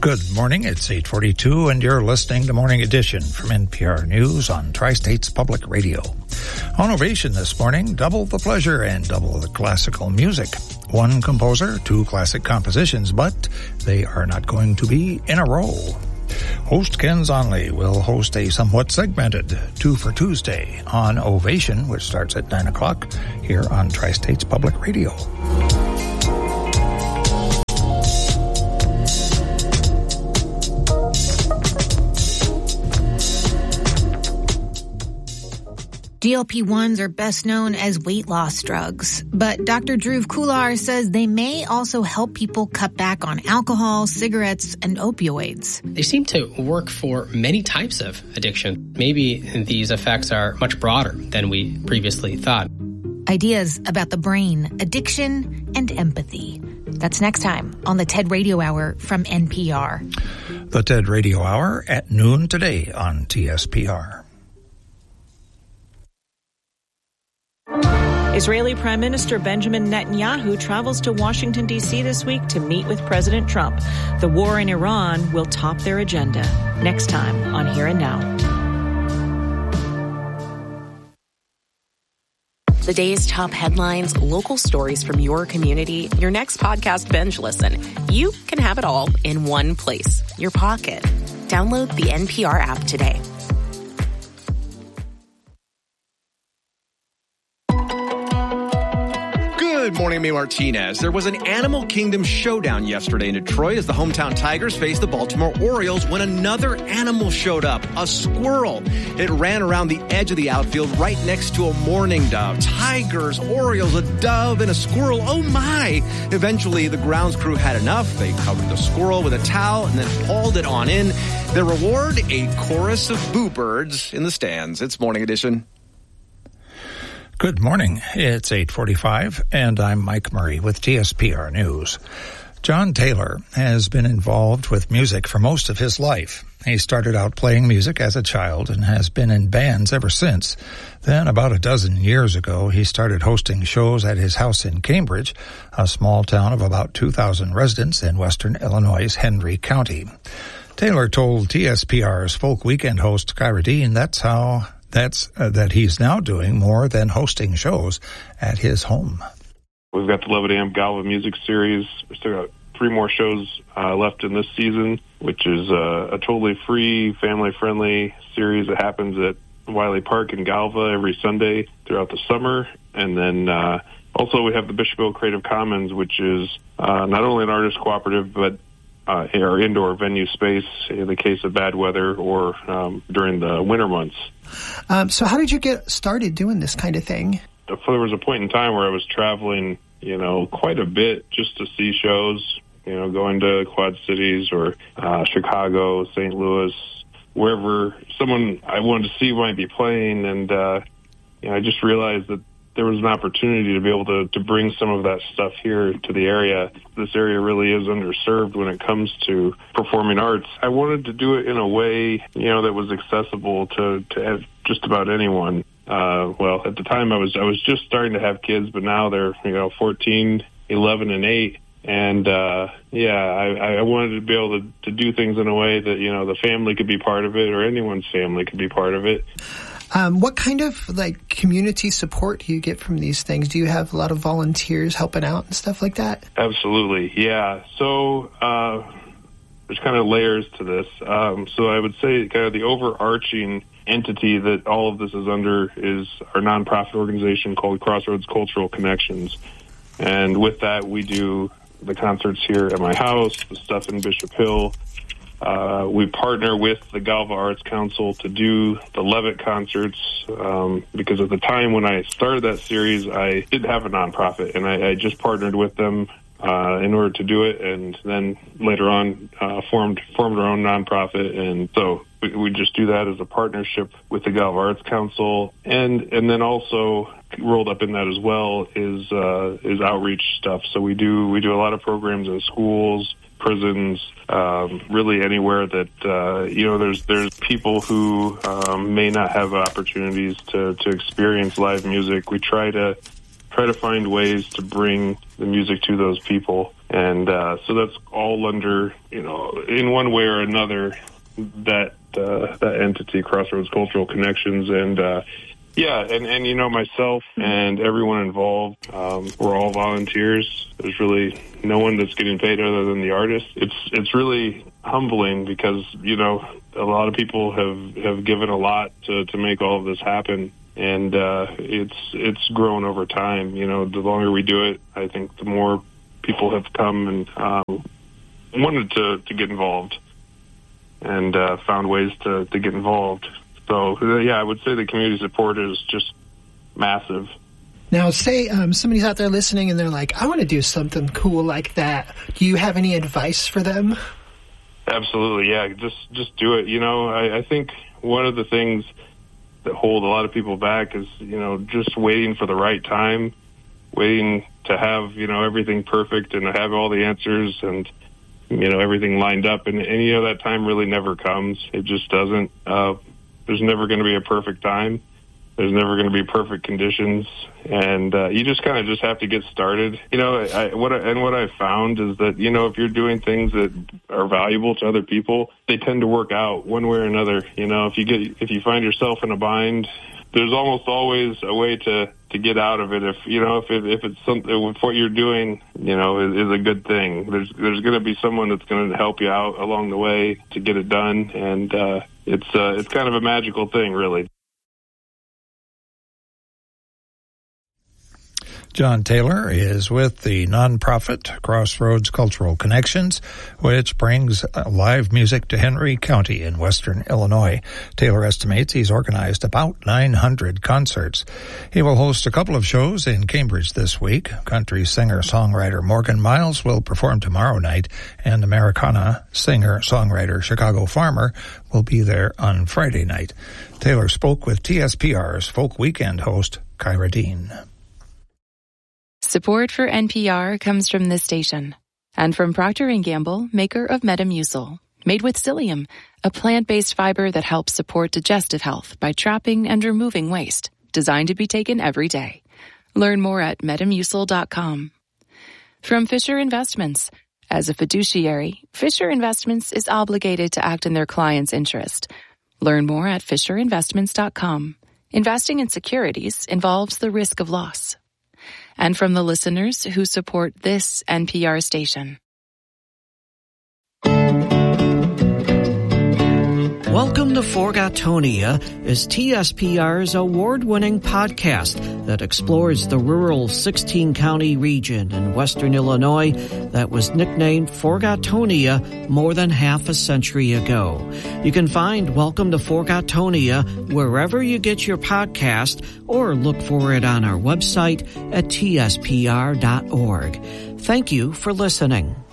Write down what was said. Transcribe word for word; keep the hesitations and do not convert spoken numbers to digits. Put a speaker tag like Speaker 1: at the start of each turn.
Speaker 1: Good morning, it's eight forty-two, and you're listening to Morning Edition from N P R News on Tri-States Public Radio. On Ovation this morning, double the pleasure and double the classical music. One composer, two classic compositions, but they are not going to be in a row. Host Ken Zonley will host a somewhat segmented Two for Tuesday on Ovation, which starts at nine o'clock here on Tri-States Public Radio.
Speaker 2: G L P ones are best known as weight loss drugs, but Doctor Dhruv Kular says they may also help people cut back on alcohol, cigarettes, and opioids.
Speaker 3: They seem to work for many types of addiction. Maybe these effects are much broader than we previously thought.
Speaker 2: Ideas about the brain, addiction, and empathy. That's next time on the TED Radio Hour from N P R.
Speaker 1: The TED Radio Hour at noon today on T S P R.
Speaker 4: Israeli Prime Minister Benjamin Netanyahu travels to Washington, D C this week to meet with President Trump. The war in Iran will top their agenda. Next time on Here and Now.
Speaker 5: The day's top headlines, local stories from your community, your next podcast binge listen. You can have it all in one place, your pocket. Download the N P R app today.
Speaker 6: Good morning, May Martinez. There was an Animal Kingdom showdown yesterday in Detroit as the hometown Tigers faced the Baltimore Orioles when another animal showed up, a squirrel. It ran around the edge of the outfield right next to a mourning dove. Tigers, Orioles, a dove, and a squirrel. Oh, my. Eventually, the grounds crew had enough. They covered the squirrel with a towel and then hauled it on in. Their reward, a chorus of boo birds in the stands. It's Morning Edition.
Speaker 1: Good morning. It's eight forty-five, and I'm Mike Murray with T S P R News. John Taylor has been involved with music for most of his life. He started out playing music as a child and has been in bands ever since. Then, about a dozen years ago, he started hosting shows at his house in Cambridge, a small town of about two thousand residents in western Illinois' Hendry County. Taylor told T S P R's Folk Weekend host Kyra Dean that's how That's uh, that he's now doing more than hosting shows at his home.
Speaker 7: We've got the Levitt Amp Galva Music Series. We still got three more shows uh, left in this season, which is uh, a totally free, family-friendly series that happens at Wiley Park in Galva every Sunday throughout the summer. And then uh, also we have the Bishopville Creative Commons, which is uh, not only an artist cooperative, but uh, our indoor venue space in the case of bad weather or um, during the winter months.
Speaker 8: Um, so how did you get started doing this kind of thing?
Speaker 7: There was a point in time where I was traveling, you know, quite a bit just to see shows, you know, going to Quad Cities or uh, Chicago, Saint Louis, wherever someone I wanted to see might be playing. And, uh, you know, I just realized that there was an opportunity to be able to, to bring some of that stuff here to the area. This area really is underserved when it comes to performing arts. I wanted to do it in a way, you know, that was accessible to, to just about anyone. Uh, well, at the time I was, I was just starting to have kids, but now they're, you know, fourteen, eleven, and eight. And, uh, yeah, I, I wanted to be able to, to do things in a way that, you know, the family could be part of it or anyone's family could be part of it.
Speaker 8: Um, what kind of, like, community support do you get from these things? Do you have a lot of volunteers helping out and stuff like that?
Speaker 7: Absolutely, yeah. So uh, there's kind of layers to this. Um, so I would say kind of the overarching entity that all of this is under is our nonprofit organization called Crossroads Cultural Connections. And with that, we do the concerts here at my house, the stuff in Bishop Hill. Uh, we partner with the Galva Arts Council to do the Levitt concerts um, because at the time when I started that series, I didn't have a nonprofit, and I, I just partnered with them uh, in order to do it, and then later on uh, formed formed our own nonprofit, and so we, we just do that as a partnership with the Galva Arts Council, and and then also rolled up in that as well is uh, is outreach stuff. So we do we do a lot of programs in schools, prisons, um, really anywhere that, uh, you know, there's there's people who um, may not have opportunities to, to experience live music. We try to try to find ways to bring the music to those people. And uh, so that's all under, you know, in one way or another, that uh, that entity, Crossroads Cultural Connections. And, uh, yeah, and, and, you know, myself and everyone involved, um, we're all volunteers. There's really no one that's getting paid other than the artist. It's it's really humbling because, you know, a lot of people have, have given a lot to, to make all of this happen. And uh, it's it's grown over time. You know, the longer we do it, I think the more people have come and um, wanted to, to get involved and uh, found ways to, to get involved. So, yeah, I would say the community support is just massive.
Speaker 8: Now, say um, somebody's out there listening and they're like, I want to do something cool like that. Do you have any advice for them?
Speaker 7: Absolutely, yeah. Just just do it. You know, I, I think one of the things that hold a lot of people back is, you know, just waiting for the right time, waiting to have, you know, everything perfect and have all the answers and, you know, everything lined up. And, and you know, that time really never comes. It just doesn't. Uh, there's never going to be a perfect time. There's never going to be perfect conditions. And uh, you just kind of just have to get started. You know, I, what I, and what I've found is that, you know, if you're doing things that are valuable to other people, they tend to work out one way or another. You know, if you get if you find yourself in a bind, there's almost always a way to, to get out of it. If, you know, if it, if it's something, if what you're doing, you know, is, is a good thing, there's, there's going to be someone that's going to help you out along the way to get it done. And, uh, it's, uh, it's kind of a magical thing, really.
Speaker 1: John Taylor is with the nonprofit Crossroads Cultural Connections, which brings live music to Henry County in western Illinois. Taylor estimates he's organized about nine hundred concerts. He will host a couple of shows in Cambridge this week. Country singer-songwriter Morgan Miles will perform tomorrow night, and Americana singer-songwriter Chicago Farmer will be there on Friday night. Taylor spoke with T S P R's Folk Weekend host, Kyra Dean.
Speaker 9: Support for N P R comes from this station and from Procter and Gamble, maker of Metamucil, made with psyllium, a plant-based fiber that helps support digestive health by trapping and removing waste, designed to be taken every day. Learn more at metamucil dot com. From Fisher Investments. As a fiduciary, Fisher Investments is obligated to act in their client's interest. Learn more at fisher investments dot com. Investing in securities involves the risk of loss. And from the listeners who support this N P R station.
Speaker 10: Welcome to Forgotonia is T S P R's award-winning podcast that explores the rural sixteen-county region in western Illinois that was nicknamed Forgotonia more than half a century ago. You can find Welcome to Forgotonia wherever you get your podcast or look for it on our website at T S P R dot org. Thank you for listening.